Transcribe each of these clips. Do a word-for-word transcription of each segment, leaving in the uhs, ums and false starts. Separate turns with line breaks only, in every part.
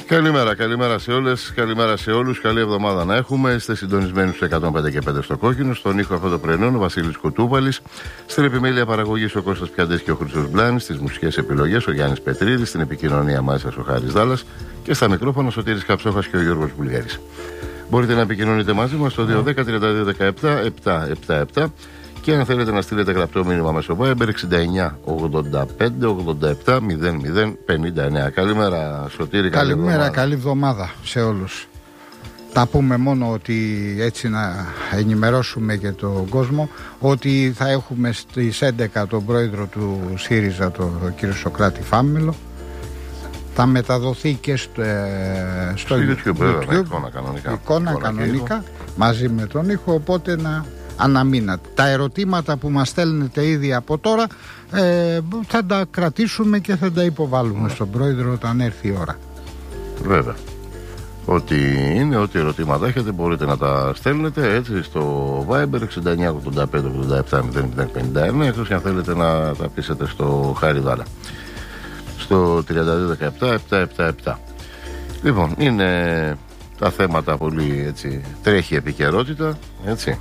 Καλημέρα, καλημέρα σε όλες, καλημέρα σε όλους. Καλή εβδομάδα να έχουμε. Είστε συντονισμένοι στους εκατόν πέντε και πέντε στο Κόκκινο. Στον ήχο αυτό το πρωινό ο Βασίλης Κουτούβαλης. Στην επιμέλεια παραγωγής ο Κώστας Πιαντές και ο Χρήστος Μπλάνης. Στις μουσικές επιλογές ο Γιάννης Πετρίδης. Στην επικοινωνία μαζί σας ο Χάρης Δάλλας. Και στα μικρόφωνα ο Σωτήρης Καψόχας και ο Γιώργος Βουλγαρής. Μπορείτε να επικοινωνείτε μαζί μας στο δύο ένα μηδέν τριάντα δύο δεκαεπτά επτακόσια εβδομήντα επτά. Και αν θέλετε να στείλετε γραπτό μήνυμα μέσω Viber εξήντα εννιά ογδόντα πέντε ογδόντα επτά μηδέν μηδέν πενήντα εννιά. Καλημέρα Σωτήρη,
καλημέρα, καλή, καλή εβδομάδα σε όλους. Θα πούμε μόνο ότι έτσι να ενημερώσουμε και τον κόσμο ότι θα έχουμε στις έντεκα τον πρόεδρο του ΣΥΡΙΖΑ, τον το κύριο Σωκράτη Φάμελο. Θα μεταδοθεί και στο, ε, στο YouTube, YouTube,
YouTube εικόνα κανονικά,
εικόνα εικόνα κανονικά μαζί με τον ήχο, οπότε να αναμείνατε. Τα ερωτήματα που μας στέλνετε ήδη από τώρα ε, θα τα κρατήσουμε και θα τα υποβάλουμε στον πρόεδρο όταν έρθει η ώρα.
Βέβαια. Ό,τι είναι, ό,τι ερωτήματα έχετε μπορείτε να τα στέλνετε έτσι στο Viber εξήντα εννιά ογδόντα πέντε ογδόντα επτά μηδέν μηδέν πενήντα εννιά, εκτός και αν θέλετε να τα πείσετε στο Χάρη Δάλα στο τριάντα δύο δεκαεπτά επτακόσια εβδομήντα επτά. Λοιπόν, είναι τα θέματα πολύ έτσι, τρέχει επικαιρότητα, έτσι.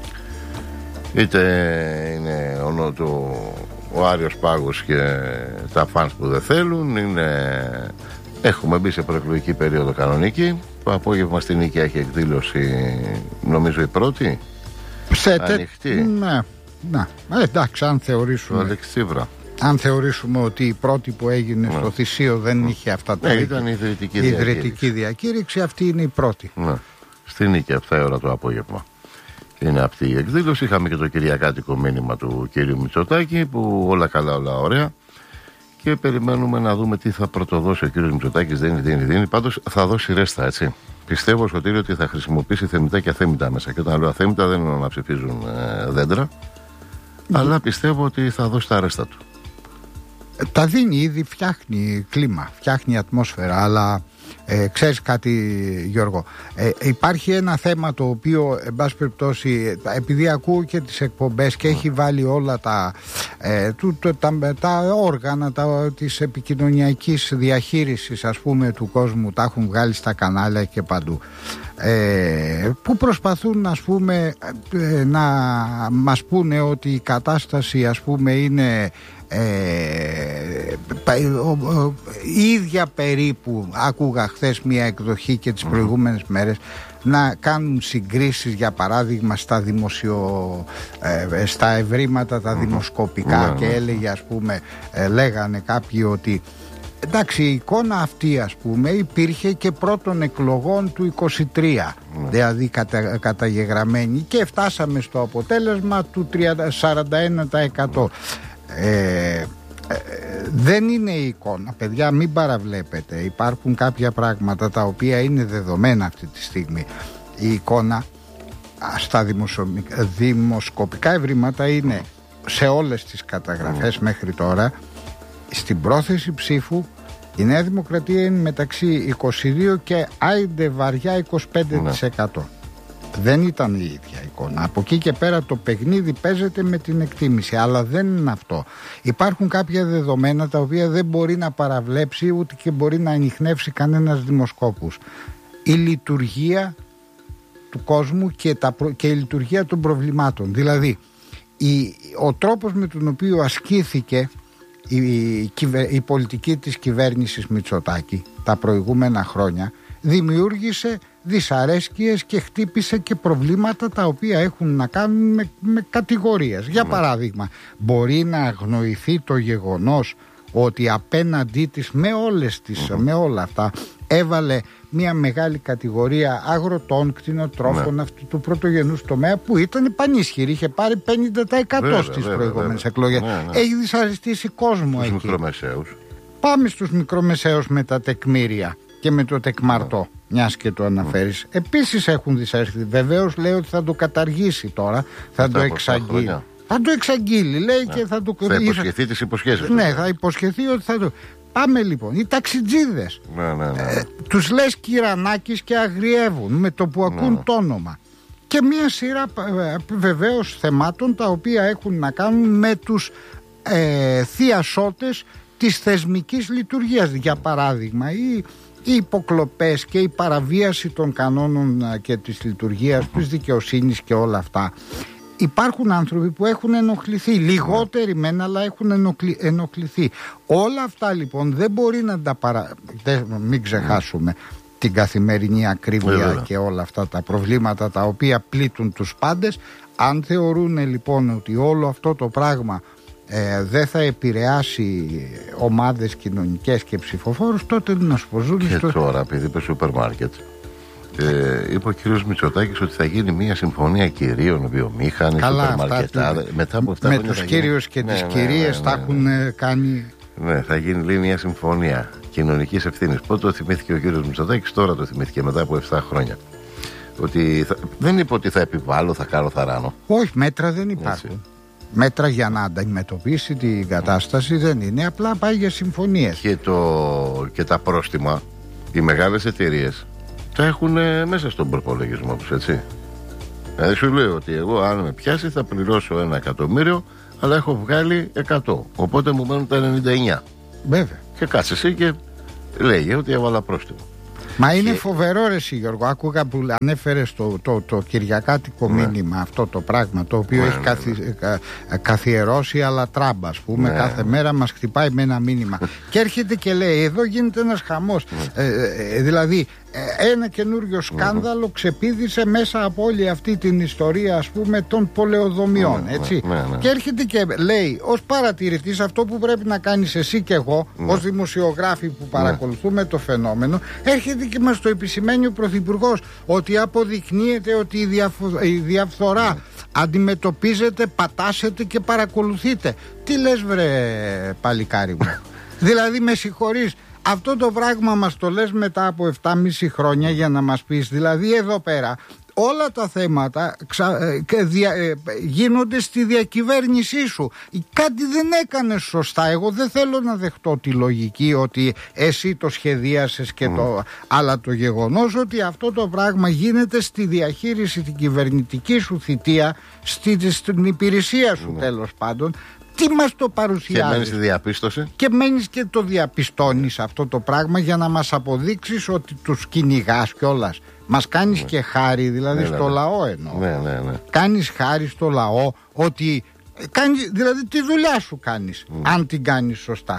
Είτε είναι ο, το, ο Άριος Πάγος και τα φανς που δεν θέλουν, είναι, έχουμε μπει σε προεκλογική περίοδο κανονική. Το απόγευμα στην Νίκαια έχει εκδήλωση, νομίζω η πρώτη,
Ψέτε,
ανοιχτή.
Ναι, ναι. Ε, εντάξει, αν θεωρήσουμε, αν θεωρήσουμε ότι η πρώτη που έγινε ναι. στο Θησίο δεν ναι. είχε αυτά τα
ναι, ήταν η ιδρυτική διακήρυξη.
ιδρυτική διακήρυξη, αυτή είναι η πρώτη.
Ναι. Στην Νίκαια, επτά η ώρα το απόγευμα. Είναι αυτή η εκδήλωση. Είχαμε και το κυριακάτικο μήνυμα του κυρίου Μητσοτάκη που όλα καλά, όλα ωραία. Και περιμένουμε να δούμε τι θα πρωτοδώσει ο κύριος Μητσοτάκης. Δίνει, δίνει, δίνει. Πάντως θα δώσει ρέστα, έτσι. Πιστεύω, Σωτήρη, ότι θα χρησιμοποιήσει θεμητά και αθέμητα μέσα. Και όταν λέω αθέμητα δεν εννοώ να ψηφίζουν ε, δέντρα. Mm. Αλλά πιστεύω ότι θα δώσει τα ρέστα του.
Τα δίνει ήδη, φτιάχνει κλίμα, φτιάχνει ατμόσφαιρα, αλλά ε, ξέρεις κάτι Γιώργο, ε, υπάρχει ένα θέμα το οποίο εν πάση περιπτώσει, επειδή ακούω και τις εκπομπές και έχει βάλει όλα τα, ε, του, το, τα, τα όργανα τα, της επικοινωνιακής διαχείρισης ας πούμε του κόσμου, τα έχουν βγάλει στα κανάλια και παντού, ε, που προσπαθούν ας πούμε ε, να μας πούνε ότι η κατάσταση ας πούμε είναι Ε, η ίδια περίπου. Άκουγα χθες μια εκδοχή και τις προηγούμενες μέρες να κάνουν συγκρίσεις για παράδειγμα στα δημοσιο, ε, στα ευρήματα τα δημοσκοπικά και έλεγε ας πούμε ε, λέγανε κάποιοι ότι εντάξει, η εικόνα αυτή ας πούμε υπήρχε και πρώτων εκλογών του είκοσι τρία mm. δηλαδή κατα, καταγεγραμμένη και φτάσαμε στο αποτέλεσμα του σαράντα ένα τοις εκατό. Ε, ε, δεν είναι η εικόνα, παιδιά, μην παραβλέπετε. Υπάρχουν κάποια πράγματα τα οποία είναι δεδομένα αυτή τη στιγμή. Η εικόνα στα δημοσκοπικά ευρήματα είναι σε όλες τις καταγραφές μέχρι τώρα. Στην πρόθεση ψήφου η Νέα Δημοκρατία είναι μεταξύ είκοσι δύο και άιντε βαριά είκοσι πέντε τοις εκατό. Δεν ήταν η ίδια εικόνα. Από εκεί και πέρα το παιχνίδι παίζεται με την εκτίμηση, αλλά δεν είναι αυτό. Υπάρχουν κάποια δεδομένα τα οποία δεν μπορεί να παραβλέψει ούτε και μπορεί να ανιχνεύσει κανένας δημοσκόπους. Η λειτουργία του κόσμου και, τα, και η λειτουργία των προβλημάτων. Δηλαδή η, ο τρόπος με τον οποίο ασκήθηκε η, η, η πολιτική της κυβέρνησης Μητσοτάκη τα προηγούμενα χρόνια δημιούργησε δυσαρέσκειες και χτύπησε και προβλήματα τα οποία έχουν να κάνουν με, με κατηγορίες. Για παράδειγμα, μπορεί να αγνοηθεί το γεγονός ότι απέναντί της με όλες τις, με όλα αυτά έβαλε μια μεγάλη κατηγορία αγροτών, κτηνοτρόφων, αυτού του πρωτογενούς τομέα που ήταν πανίσχυρη, είχε πάρει πενήντα τοις εκατό στις προηγούμενες εκλογές. Ναι, ναι. Έχει δυσαρεστήσει κόσμο εκεί.
Μικρομεσαίους.
Πάμε στους μικρομεσαίους με τα τεκμήρια και με το τεκμαρτό, μιας και το αναφέρεις. Επίσης έχουν δυσαρεστεί. Βεβαίως λέει ότι θα το καταργήσει τώρα, θα το εξαγγείλει. Θα το εξαγγείλει, λέει, και θα το...
Θα υποσχεθεί τις υποσχέσεις.
Ναι, θα υποσχεθεί ότι θα το... Πάμε λοιπόν, οι ταξιτζίδες.
Ναι, ναι, ναι.
Ε, τους λες Κυρανάκης και αγριεύουν με το που ακούν ναι. το όνομα. Και μια σειρά βεβαίως θεμάτων τα οποία έχουν να κάνουν με τους ε, θειασότες της θεσμικής λειτουργίας, για παράδειγμα, ή οι υποκλοπές και η παραβίαση των κανόνων και της λειτουργίας της δικαιοσύνης και όλα αυτά. Υπάρχουν άνθρωποι που έχουν ενοχληθεί, λιγότεροι μεν, αλλά έχουν ενοχληθεί. Όλα αυτά λοιπόν δεν μπορεί να τα παρα... μην ξεχάσουμε την καθημερινή ακρίβεια yeah. και όλα αυτά τα προβλήματα τα οποία πλήττουν τους πάντες. Αν θεωρούν λοιπόν ότι όλο αυτό το πράγμα ε, δεν θα επηρεάσει ομάδες κοινωνικές και ψηφοφόρους, τότε να σου ποζούν.
Και
στο...
τώρα, επειδή είπε σούπερ μάρκετ, ε, είπε ο κύριος Μητσοτάκης ότι θα γίνει μια συμφωνία κυρίων, βιομήχανοι, σούπερ μάρκετ. Μετά από αυτά
με τους κύριους και ναι, τις ναι, κυρίες ναι, ναι, ναι, ναι. τα έχουν κάνει.
Ναι, θα γίνει λέει, μια συμφωνία κοινωνικής ευθύνης. Πότε το θυμήθηκε ο κύριος Μητσοτάκης? Τώρα το θυμήθηκε, μετά από επτά χρόνια. Ότι θα... δεν είπε ότι θα επιβάλλω, θα κάνω, θα ράνω.
Όχι, μέτρα δεν υπάρχουν. Έτσι. Μέτρα για να αντιμετωπίσει την κατάσταση δεν είναι, απλά πάει για συμφωνίες.
Και, το... και τα πρόστιμα, οι μεγάλες εταιρείες τα έχουν μέσα στον προπολογισμό τους, έτσι. Δηλαδή σου λέω ότι εγώ αν με πιάσει θα πληρώσω ένα εκατομμύριο, αλλά έχω βγάλει εκατό. Οπότε μου μένουν τα ενενήντα εννιά.
Βέβαια.
Και κάτσε εσύ και λέγε ότι έβαλα πρόστιμο.
Μα είναι και... φοβερό ρε εσύ Γιώργο. Άκουγα που ανέφερες το, το, το κυριακάτικο ναι. μήνυμα, αυτό το πράγμα το οποίο ναι, έχει ναι, καθι... ναι. κα... καθιερώσει αλλά τράμπα, ας πούμε, ναι. κάθε μέρα μας χτυπάει με ένα μήνυμα. Και έρχεται και λέει εδώ γίνεται ένας χαμός. Ναι. ε, ε, δηλαδή ένα καινούριο σκάνδαλο ξεπήδησε μέσα από όλη αυτή την ιστορία, ας πούμε, των πολεοδομιών, έτσι.
Ναι, ναι, ναι.
Και έρχεται και λέει ως παρατηρητής αυτό που πρέπει να κάνεις εσύ και εγώ, ναι. ως δημοσιογράφοι που παρακολουθούμε ναι. το φαινόμενο, έρχεται και μας το επισημαίνει ο Πρωθυπουργός ότι αποδεικνύεται ότι η, διαφο- η διαφθορά ναι. αντιμετωπίζεται, πατάσετε και παρακολουθείτε. Τι λες βρε παλικάρι μου? Δηλαδή με συγχωρείς, αυτό το πράγμα μας το λες μετά από επτά και μισό χρόνια για να μας πεις, δηλαδή εδώ πέρα όλα τα θέματα ξα, ε, δια, ε, γίνονται στη διακυβέρνησή σου. Κάτι δεν έκανες σωστά. Εγώ δεν θέλω να δεχτώ τη λογική ότι εσύ το σχεδίασες και mm. το... Αλλά το γεγονός ότι αυτό το πράγμα γίνεται στη διαχείριση την κυβερνητική σου θητεία, στη, στην υπηρεσία σου mm. τέλος πάντων. Τι μας το παρουσιάζει?
Και μένεις στη διαπίστωση.
Και μένεις και το διαπιστώνεις αυτό το πράγμα για να μας αποδείξεις ότι τους κυνηγάς κιόλας. Μας κάνεις ναι. και χάρη, δηλαδή ναι, στο ναι. λαό εννοώ.
Ναι, ναι, ναι.
Κάνεις χάρη στο λαό ότι κάνεις, δηλαδή τη δουλειά σου κάνεις, mm. αν την κάνεις σωστά.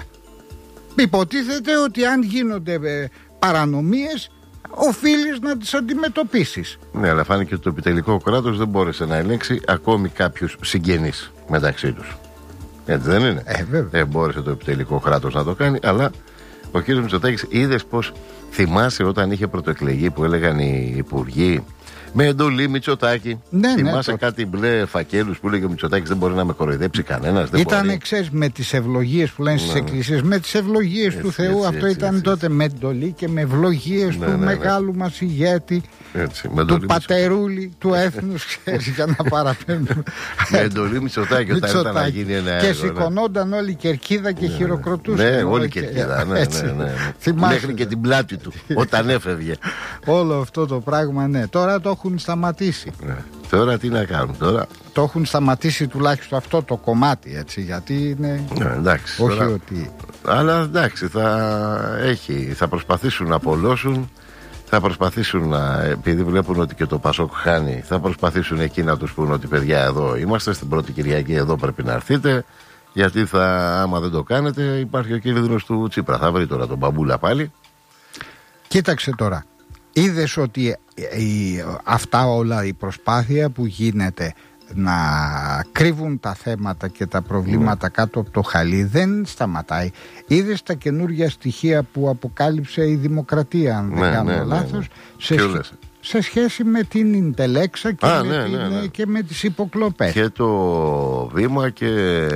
Υποτίθεται ότι αν γίνονται ε, παρανομίες, οφείλεις να τις αντιμετωπίσεις.
Ναι, αλλά φάνηκε ότι το επιτελικό κράτος δεν μπόρεσε να ελέγξει ακόμη κάποιους συγγενείς μεταξύ τους. Έτσι δεν είναι?
Ε, βέβαια.
Δεν μπόρεσε το επιτελικό κράτος να το κάνει, αλλά ο κύριος Μητσοτάκης, είδες πως, θυμάσαι όταν είχε πρωτοεκλεγεί που έλεγαν οι υπουργοί με εντολή Μητσοτάκη?
Ναι,
θυμάσαι
ναι, το...
κάτι μπλε φακέλους που έλεγε ο Μητσοτάκης δεν μπορεί να με κοροϊδέψει κανένας?
Ήταν, ξέρεις, με τις ευλογίες που λένε ναι. στις εκκλησίες, με τις ευλογίες έτσι, του Θεού, έτσι, αυτό έτσι, ήταν έτσι, τότε έτσι. Με εντολή και με ευλογίες ναι, του ναι, ναι. μεγάλου μας ηγέτη, έτσι, του πατερούλη του έθνους, ξέρεις, για να παραπέμπουμε.
Με εντολή Μητσοτάκη όταν ήταν να γίνει ένα έργο.
Και σηκωνόταν όλη η κερκίδα και χειροκροτούσαν.
Ναι, όλη η κερκίδα, μέχρι και την πλάτη του όταν έφευγε.
Όλο αυτό το πράγμα, ναι. Τώρα το έχουν σταματήσει.
Ναι. Τώρα τι να κάνουν τώρα?
Το έχουν σταματήσει τουλάχιστον αυτό το κομμάτι, έτσι, γιατί είναι
ναι, εντάξει,
όχι
τώρα...
ότι...
Αλλά εντάξει, θα, έχει, θα προσπαθήσουν να απολώσουν, θα προσπαθήσουν να, επειδή βλέπουν ότι και το Πασόκ χάνει, θα προσπαθήσουν εκεί να τους πούν ότι παιδιά εδώ είμαστε, στην πρώτη Κυριακή εδώ πρέπει να έρθετε, γιατί θα, άμα δεν το κάνετε υπάρχει ο κίνδυνος του Τσίπρα. Θα βρει τώρα τον Μπαμπούλα πάλι.
Κοίταξε τώρα. Είδες ότι η, αυτά όλα η προσπάθεια που γίνεται να κρύβουν τα θέματα και τα προβλήματα ναι. κάτω από το χαλί δεν σταματάει. Είδες τα καινούργια στοιχεία που αποκάλυψε η Δημοκρατία, αν δεν ναι, κάνω ναι, λάθος, ναι, ναι. Σε, σχ... σε σχέση με την Ιντελέξα και, Α, με, ναι, την, ναι, ναι. και με τις υποκλοπές.
Και το βήμα και...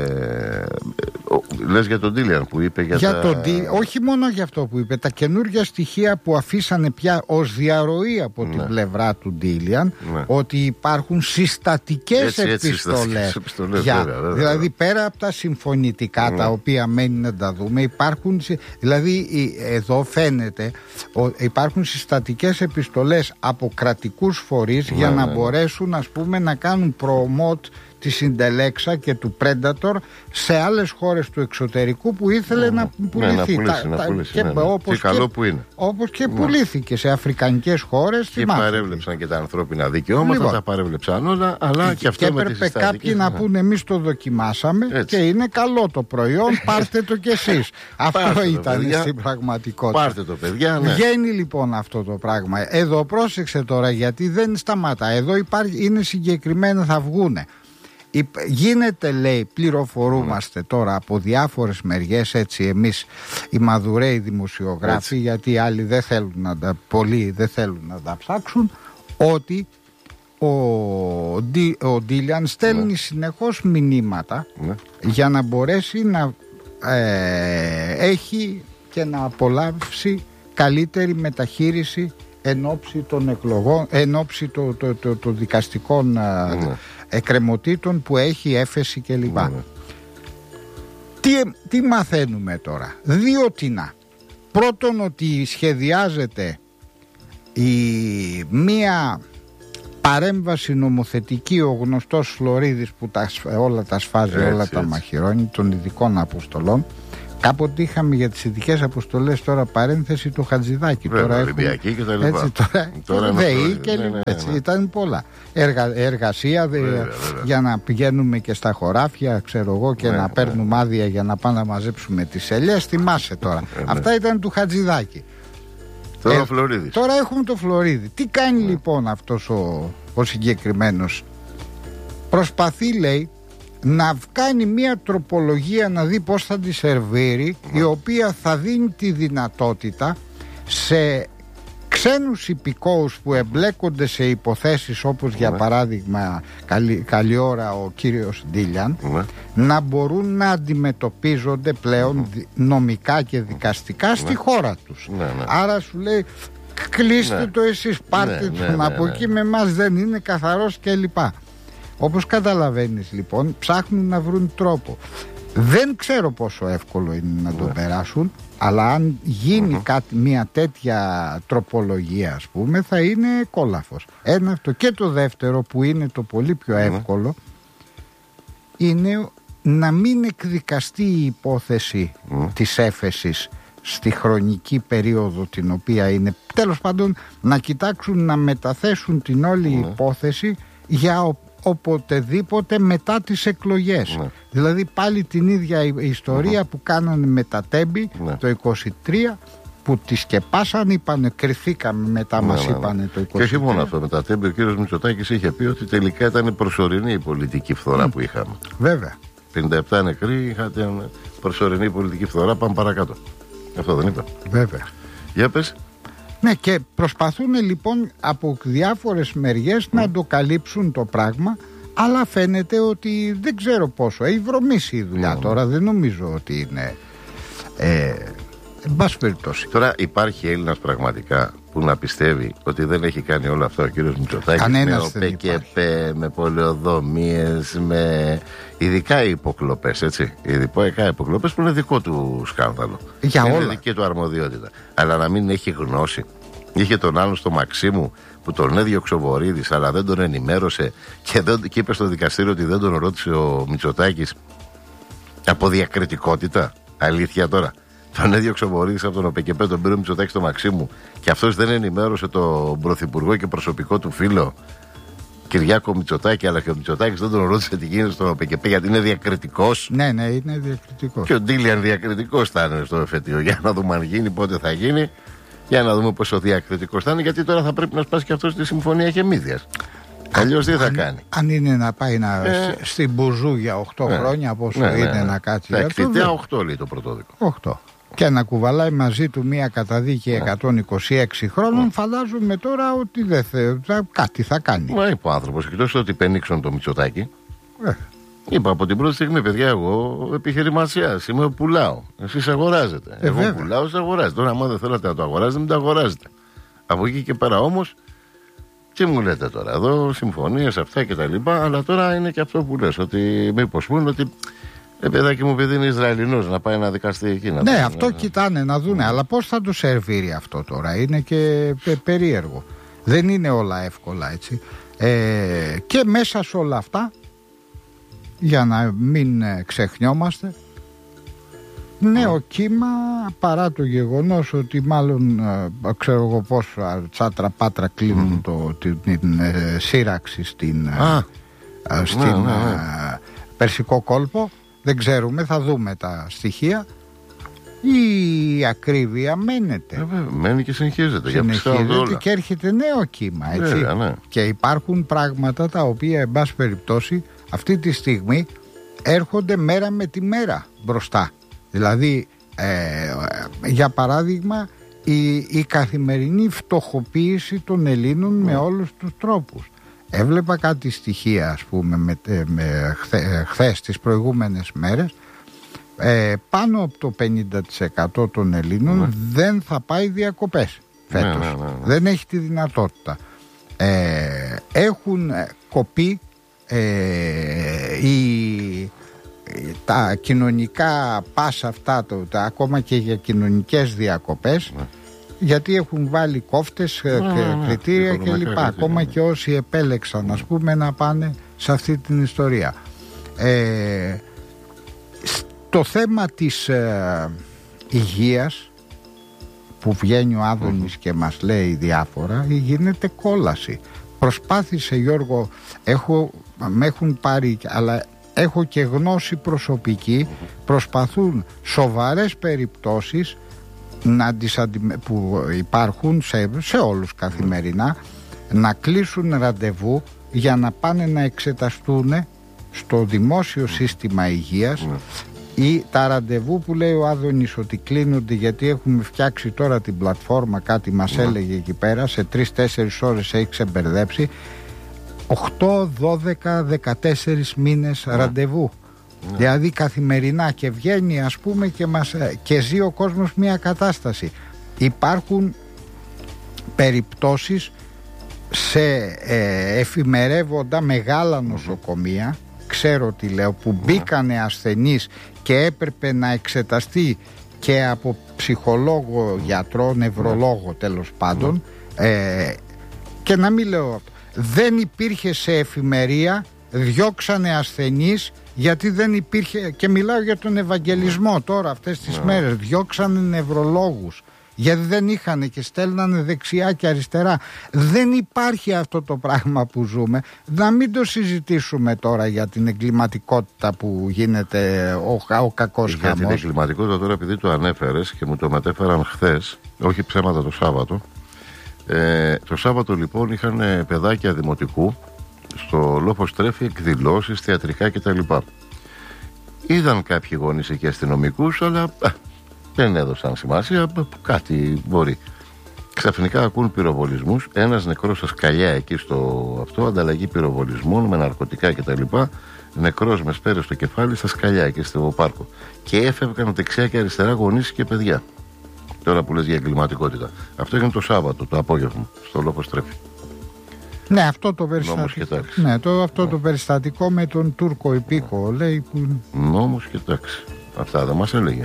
Λες για τον Ντίλιαν που είπε για,
για
τα...
τον Ντί... Όχι μόνο για αυτό που είπε. Τα καινούργια στοιχεία που αφήσανε πια ως διαρροή από ναι. την πλευρά του Ντίλιαν ναι. ότι υπάρχουν συστατικές έτσι, επιστολές, έτσι, για... βέβαια, βέβαια, δηλαδή βέβαια. Πέρα από τα συμφωνητικά ναι. τα οποία μένει να τα δούμε υπάρχουν, δηλαδή εδώ φαίνεται υπάρχουν συστατικές επιστολές από κρατικούς φορείς ναι, για να ναι. μπορέσουν ας πούμε να κάνουν promote τη Συντελέξα και του Predator σε άλλες χώρες του εξωτερικού που ήθελε mm. να πουληθεί.
Ναι, να πουλήσει, τα, να πουλήσει, και, ναι, ναι.
Όπως
και, καλό που είναι.
Όπως και πουλήθηκε σε αφρικανικές χώρες.
Και παρέβλεψαν και τα ανθρώπινα δικαιώματα, λοιπόν, τα παρέβλεψαν όλα, αλλά και, και αυτό
και
με τις
έπρεπε κάποιοι να πούνε εμείς το δοκιμάσαμε, έτσι, και είναι καλό το προϊόν, πάρτε το κι εσείς. Αυτό ήταν στην πραγματικότητα.
Πάρτε το, παιδιά, ναι.
Βγαίνει λοιπόν αυτό το πράγμα. Εδώ πρόσεξε τώρα, γιατί δεν σταματά. Εδώ υπάρχει, είναι συγκεκριμένα, θα βγούνε. Γίνεται, λέει, πληροφορούμαστε mm. τώρα από διάφορες μεριές, έτσι, εμείς οι μαδουραίοι δημοσιογράφοι, έτσι, γιατί οι άλλοι δεν θέλουν να τα, πολλοί δεν θέλουν να τα ψάξουν, ότι ο, Ντι, ο Ντίλιαν στέλνει mm. συνεχώς μηνύματα mm. για να μπορέσει να ε, έχει και να απολαύσει καλύτερη μεταχείριση εν ώψη των εκλογών, εν ώψη των το, το, το δικαστικών mm. εκκρεμωτήτων που έχει, έφεση κλπ. Mm. Τι, τι μαθαίνουμε τώρα? Δύο τινά. Πρώτον, ότι σχεδιάζεται η μία παρέμβαση νομοθετική, ο γνωστός Φλωρίδης που τα, όλα τα σφάζει, έτσι, όλα τα μαχαιρώνει, των ειδικών αποστολών. Κάποτε είχαμε για τις ειδικές αποστολές, τώρα παρένθεση, το Χατζηδάκι.
Βέβαια,
τώρα
Ολυμπιακή και τα λοιπά.
Έτσι, τώρα, τώρα ΔΕΗ και ναι, ναι, έτσι, ναι. Ήταν πολλά. Εργα, εργασία βέβαια, βέβαια. για να πηγαίνουμε και στα χωράφια, ξέρω εγώ, και ναι, να ναι. παίρνουμε άδεια για να πάμε να μαζέψουμε τις ελιές. Θυμάσαι τώρα. Ναι, ναι. Αυτά ήταν του Χατζηδάκι.
Τώρα, ε, ο Φλωρίδης.
Τώρα έχουμε το Φλωρίδη. Τι κάνει ναι. λοιπόν αυτός ο, ο συγκεκριμένος? Προσπαθεί, λέει, να κάνει μια τροπολογία, να δει πώς θα τη σερβίρει, mm. η οποία θα δίνει τη δυνατότητα σε ξένους υπηκόους που εμπλέκονται σε υποθέσεις όπως mm. για παράδειγμα καλή, καλή ώρα ο κύριος Ντίλιαν, mm. να μπορούν να αντιμετωπίζονται πλέον mm. νομικά και δικαστικά mm. στη χώρα τους. mm. Άρα σου λέει, κλείστε mm. το εσείς, πάρτε mm. το, mm. από mm. εκεί με εμάς δεν είναι καθαρός κλπ. Όπως καταλαβαίνεις λοιπόν, ψάχνουν να βρουν τρόπο. Δεν ξέρω πόσο εύκολο είναι να το περάσουν, αλλά αν γίνει uh-huh. κάτι, μια τέτοια τροπολογία, ας πούμε, θα είναι κόλαφος. Ένα αυτό. Και το δεύτερο, που είναι το πολύ πιο εύκολο, uh-huh. είναι να μην εκδικαστεί η υπόθεση uh-huh. της έφεσης στη χρονική περίοδο την οποία είναι. Τέλος πάντων, να κοιτάξουν να μεταθέσουν την όλη uh-huh. υπόθεση για ο οποτεδήποτε μετά τις εκλογές. Ναι. Δηλαδή πάλι την ίδια ιστορία mm-hmm. που κάνανε με τα Τέμπη ναι. το είκοσι τρία, που τη σκεπάσαν, είπανε κρυθήκαμε, μετά ναι, μας ναι, ναι. είπανε το είκοσι τρία.
Και όχι μόνο αυτό, με τα Τέμπη ο κύριος Μητσοτάκης είχε πει ότι τελικά ήταν προσωρινή η πολιτική φθορά mm. που είχαμε.
Βέβαια.
πενήντα επτά νεκροί, είχατε προσωρινή πολιτική φθορά, πάμε παρακάτω. Αυτό δεν είπα?
Βέβαια.
Για πες.
Ναι, και προσπαθούν λοιπόν από διάφορες μεριές mm. να το καλύψουν το πράγμα, αλλά φαίνεται ότι δεν ξέρω πόσο. Έχει βρωμίσει η δουλειά mm. τώρα, δεν νομίζω ότι είναι. Ε, εν πάση περιπτώσει.
Τώρα υπάρχει Έλληνας πραγματικά που να πιστεύει ότι δεν έχει κάνει όλα αυτά ο κύριος Μητσοτάκης?
Κανένας
με ΟΠΕΚΕΠΕ, με πολεοδομίες, με ειδικά οι υποκλοπές, έτσι. Ειδικά οι υποκλοπές που είναι δικό του σκάνδαλο.
Για
είναι
όλα.
δική του αρμοδιότητα. Αλλά να μην έχει γνώση. Είχε τον άλλον στο Μαξίμου που τον έδιωξε ο Βορίδης, αλλά δεν τον ενημέρωσε και, δεν, και είπε στο δικαστήριο ότι δεν τον ρώτησε ο Μητσοτάκης από διακριτικότητα. Αλήθεια τώρα. Τον έδιωξε ο Βορίδης από τον ΟΠΕΚΕΠΕ, τον πήρε ο Μητσοτάκης στο Μαξίμου και αυτός δεν ενημέρωσε τον πρωθυπουργό και προσωπικό του φίλο Κυριάκο Μητσοτάκη, αλλά και ο Μητσοτάκης δεν τον ρώτησε τι γίνεται στον ΟΠΕΚΕΠΕ γιατί είναι διακριτικός.
Ναι, ναι, είναι διακριτικός.
Και ο Ντίλιαν διακριτικός θα είναι στο εφετείο. Για να δούμε αν γίνει, πότε θα γίνει. Για να δούμε πόσο διακριτικός θα είναι, γιατί τώρα θα πρέπει να σπάσει και αυτό στη συμφωνία Χεμίδιας. Αλλιώς τι θα
αν,
κάνει?
Αν είναι να πάει να, ε, στην Μπουζού για οκτώ ε, χρόνια, πόσο ναι, είναι ναι, ναι. να κάτσει.
Εκτιτέα οκτώ λέει το πρωτόδικο.
οκτώ. Και να κουβαλάει μαζί του μια καταδίκη εκατόν είκοσι έξι χρόνων, mm. φαντάζομαι τώρα ότι δεν θα, κάτι θα κάνει.
Μα είπε ο άνθρωπος, εκτός ότι πενίξαν το Μητσοτάκη. Ε. Είπα από την πρώτη στιγμή, παιδιά, εγώ επιχειρηματίας είμαι, πουλάω. Εσείς αγοράζετε.
Ε,
εγώ
βέβαια.
πουλάω, εσείς αγοράζετε. Τώρα, άμα δεν θέλετε να το αγοράζετε, μην το αγοράζετε. Από εκεί και πέρα όμως, τι μου λέτε τώρα, εδώ συμφωνίες αυτά και τα λοιπά, αλλά τώρα είναι και αυτό που λες, ότι μήπως πούνε ότι. Ε, παιδάκι μου, παιδί είναι Ισραηλινός, να πάει να δικαστεί εκεί. Να
ναι,
πάει,
αυτό
να...
κοιτάνε να δούνε, αλλά πώς θα του σερβίρει αυτό τώρα, είναι και πε, περίεργο. Δεν είναι όλα εύκολα, έτσι. Ε, και μέσα σε όλα αυτά για να μην ξεχνιόμαστε, νέο mm. κύμα, παρά το γεγονός ότι μάλλον ξέρω εγώ πόσο τσάτρα πάτρα κλείνουν mm. το, την, την ε, σύραξη στην, ah. ε, στην ναι, ναι, ναι. Ε, Περσικό κόλπο, δεν ξέρουμε, θα δούμε τα στοιχεία. Η ακρίβεια μένεται.
Ε, μένει και συνεχίζεται.
Συνεχίζεται και έρχεται νέο κύμα, έτσι.
Βέβαια, ναι.
Και υπάρχουν πράγματα τα οποία, εν πάση περιπτώσει, αυτή τη στιγμή έρχονται μέρα με τη μέρα μπροστά. Δηλαδή, ε, για παράδειγμα, η, η καθημερινή φτωχοποίηση των Ελλήνων mm. με όλους τους τρόπους. Έβλεπα κάτι στοιχεία, ας πούμε, με, με χθε, χθες τις προηγούμενες μέρες. Ε, πάνω από το πενήντα τοις εκατό των Ελλήνων ναι. δεν θα πάει διακοπές φέτος. Ναι, ναι, ναι, ναι. Δεν έχει τη δυνατότητα. Ε, έχουν κοπεί ε, οι, τα κοινωνικά πάσα αυτά, το, τα, ακόμα και για κοινωνικές διακοπές, ναι. γιατί έχουν βάλει κόφτες, ναι, ναι, κριτήρια ναι, κλπ. Ακόμα ναι. και όσοι επέλεξαν ναι. ας πούμε, να πάνε σε αυτή την ιστορία. Ε, Το θέμα της ε, υγείας που βγαίνει ο Άδωνης mm-hmm. και μας λέει διάφορα, γίνεται κόλαση. Προσπάθησε, Γιώργο, έχω, με έχουν πάρει, αλλά έχω και γνώση προσωπική, mm-hmm. προσπαθούν σοβαρές περιπτώσεις να τις αντιμε... που υπάρχουν σε, σε όλους καθημερινά, mm-hmm. να κλείσουν ραντεβού για να πάνε να εξεταστούν στο δημόσιο mm-hmm. σύστημα υγείας mm-hmm. ή τα ραντεβού που λέει ο Άδωνης ότι κλείνονται γιατί έχουμε φτιάξει τώρα την πλατφόρμα, κάτι μας yeah. έλεγε εκεί πέρα, σε τρεις τέσσερις ώρες έχει ξεμπερδέψει, οκτώ, δώδεκα, δεκατέσσερις μήνες yeah. ραντεβού yeah. δηλαδή καθημερινά, και βγαίνει ας πούμε και, μας, και ζει ο κόσμος μια κατάσταση. Υπάρχουν περιπτώσεις σε ε, εφημερεύοντα μεγάλα νοσοκομεία, ξέρω τι λέω, που μπήκανε ασθενείς και έπρεπε να εξεταστεί και από ψυχολόγο, γιατρό, νευρολόγο τέλος πάντων, ε, και να μην λέω, δεν υπήρχε σε εφημερία, διώξανε ασθενείς γιατί δεν υπήρχε, και μιλάω για τον Ευαγγελισμό τώρα αυτές τις μέρες, διώξανε νευρολόγους γιατί δεν είχαν και στέλνανε δεξιά και αριστερά. Δεν υπάρχει αυτό το πράγμα που ζούμε. Να μην το συζητήσουμε τώρα για την εγκληματικότητα που γίνεται ο, ο κακός χαμός. Για την
εγκληματικότητα τώρα, επειδή το ανέφερες και μου το μετέφεραν χθες, όχι ψέματα, το Σάββατο. Ε, το Σάββατο λοιπόν είχαν παιδάκια δημοτικού στο Λόφος Τρέφη εκδηλώσεις, θεατρικά κτλ. Είδαν κάποιοι γονείς εκεί αστυνομικούς, αλλά δεν έδωσαν σημασία, κάτι μπορεί. Ξαφνικά ακούν πυροβολισμούς, ένας νεκρός στα σκαλιά εκεί στο αυτό, ανταλλαγή πυροβολισμών με ναρκωτικά κτλ. Νεκρός με σπέρες στο κεφάλι στα σκαλιά εκεί στο πάρκο. Και έφευγαν δεξιά και αριστερά γονείς και παιδιά. Τώρα που λες για εγκληματικότητα. Αυτό έγινε το Σάββατο, το απόγευμα, στο Λόφος Τρέφη.
Ναι, αυτό το περιστατικό. Ναι, το, αυτό ναι. το περιστατικό με τον Τούρκο υπήκο, λέει. Που...
Νόμος και τάξη. Αυτά δεν μας έλεγε.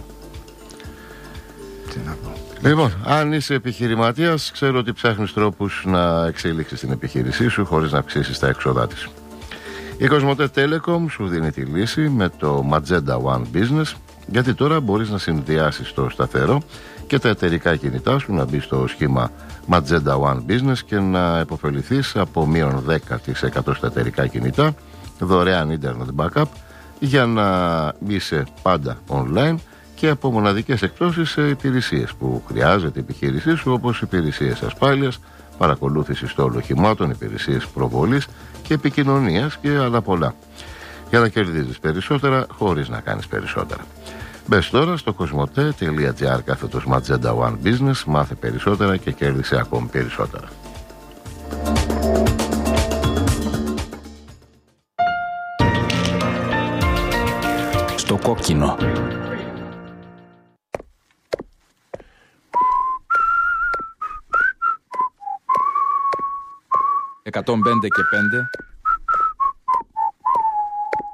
Λοιπόν, αν είσαι επιχειρηματίας, ξέρω ότι ψάχνεις τρόπους να εξελίξεις την επιχείρησή σου χωρίς να αυξήσεις τα έξοδά της. Η Κοσμοτέ Telecom σου δίνει τη λύση με το Magenta One Business, γιατί τώρα μπορείς να συνδυάσεις το σταθερό και τα εταιρικά κινητά σου, να μπει στο σχήμα Magenta One Business και να επωφεληθείς από μείον δέκα τοις εκατό στα εταιρικά κινητά, δωρεάν internet backup για να είσαι πάντα online και από μοναδικές εκπτώσεις σε υπηρεσίες που χρειάζεται η επιχείρησή σου, όπως υπηρεσίες ασφάλειας, παρακολούθησης των οχημάτων, υπηρεσίες προβολής και επικοινωνίας και άλλα πολλά. Για να κερδίζεις περισσότερα χωρίς να κάνεις περισσότερα. Μπες τώρα στο κοσμοτέ.gr κάθετος Magenta One Business, μάθε περισσότερα και κέρδισε ακόμη περισσότερα.
Στο κόκκινο. εκατόν πέντε και πέντε